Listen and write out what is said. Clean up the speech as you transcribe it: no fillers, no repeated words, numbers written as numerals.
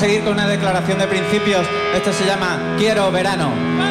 seguir con una declaración de principios. Esto se llama Quiero verano.